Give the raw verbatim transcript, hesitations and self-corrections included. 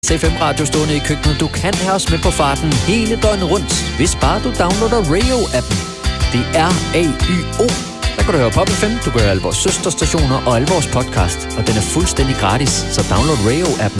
F M Radio stående i køkkenet. Du kan have os med på farten hele døgnet rundt, hvis bare du downloader Rayo-appen. Det er R A Y O. Der kan du høre Pop F M, du kan høre alle vores søsterstationer og alle vores podcast. Og den er fuldstændig gratis, så download Rayo-appen